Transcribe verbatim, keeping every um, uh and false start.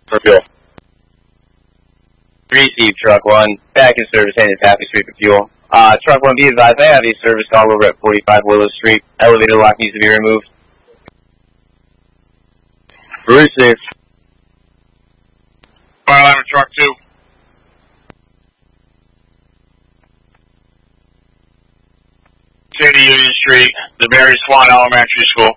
For fuel. Receive truck one. Back in service, headed to Happy Street for fuel. Uh, truck one, be advised, I have a service call over at forty-five Willow Street. Elevator lock needs to be removed. Receive. Fire line with truck two. City Union Street, the Mary Swan Elementary School.